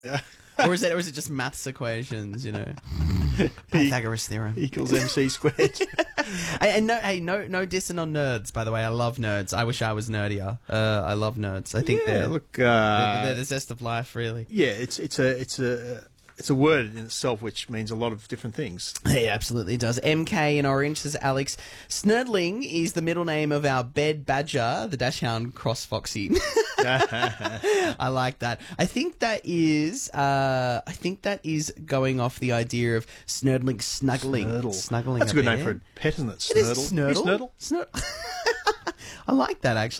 Or is it just maths equations, Pythagoras theorem. Equals MC squared. And no dissing on nerds, by the way. I love nerds. I wish I was nerdier. I love nerds. I think they're the zest of life, really. Yeah, it's a word in itself which means a lot of different things. It absolutely does. MK in Orange, says Alex. Snurdling is the middle name of our bed badger, the Dachshund cross Foxy. I like that. I think that is going off the idea of snurdling, snuggling. Snuggling. That's a good name for a pet, isn't it? Snurdle. It is Snurdle. Snurdle. I like that, actually.